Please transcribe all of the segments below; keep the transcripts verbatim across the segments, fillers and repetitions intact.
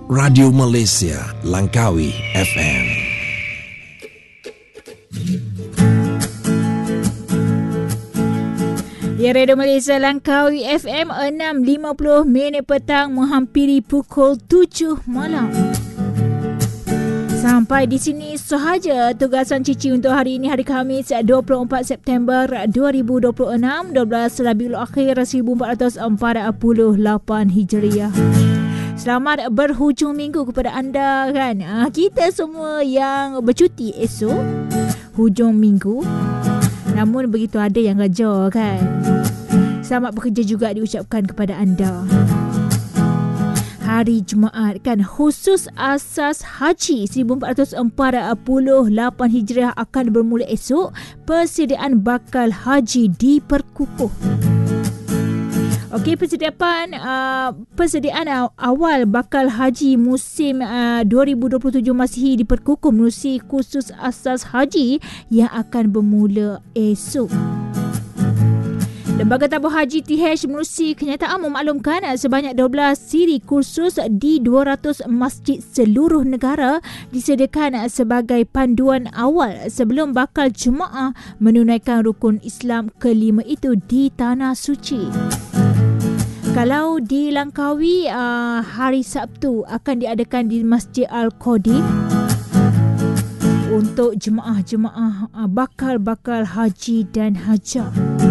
Radio Malaysia Langkawi F M. Ya, Radio Malaysia Langkawi F M, enam lima puluh minit petang menghampiri pukul tujuh malam. Sampai di sini sahaja tugasan Cici untuk hari ini, hari Khamis dua puluh empat September dua ribu dua puluh enam, dua belas Rabiul Akhir seribu empat ratus empat puluh lapan Hijriah. Selamat berhujung minggu kepada anda kan. Ah, kita semua yang bercuti esok hujung minggu, namun begitu ada yang kerja kan. Selamat bekerja juga diucapkan kepada anda. Hari Jumaat kan, khusus asas haji seribu empat ratus empat puluh lapan Hijriah akan bermula esok. Persediaan bakal haji diperkukuh. Okey, persediaan uh, persediaan awal bakal haji musim uh, dua ribu dua puluh tujuh Masihi diperkukuh menerusi khusus asas haji yang akan bermula esok. Lembaga Tabung Haji T H menerusi kenyataan memaklumkan sebanyak dua belas siri kursus di dua ratus masjid seluruh negara disediakan sebagai panduan awal sebelum bakal jemaah menunaikan rukun Islam kelima itu di Tanah Suci. Kalau di Langkawi, uh, hari Sabtu akan diadakan di Masjid Al-Qadim untuk jemaah-jemaah uh, bakal-bakal haji dan hajah.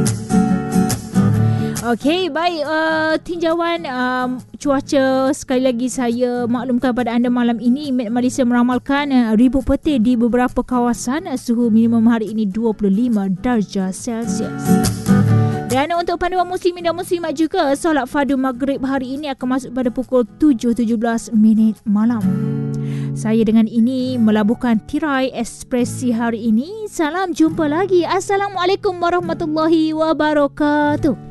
Okey, baik, uh, tinjauan uh, cuaca sekali lagi saya maklumkan pada anda malam ini. Met Malaysia meramalkan uh, ribut petir di beberapa kawasan. Uh, suhu minimum hari ini dua puluh lima darjah Celsius. Dan untuk panduan muslimin dan muslimat juga, solat fardu maghrib hari ini akan masuk pada pukul tujuh tujuh belas minit malam. Saya dengan ini melabuhkan tirai ekspresi hari ini. Salam jumpa lagi. Assalamualaikum warahmatullahi wabarakatuh.